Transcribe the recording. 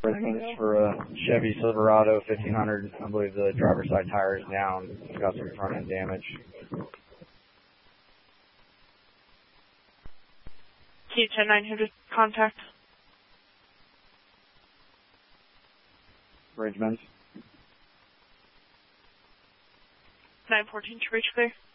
It's for a Chevy Silverado 1500. I believe the driver's side tire is down. It's got some front end damage. T10900 contact. Bridgman's. 914 to reach clear.